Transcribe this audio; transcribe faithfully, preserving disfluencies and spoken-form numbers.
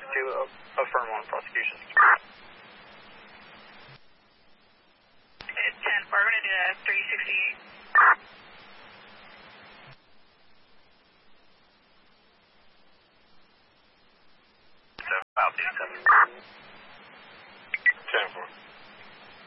to uh, affirm on prosecution. It's ten four, we're going to do a three sixty-eight. So, altitude seven. ten four.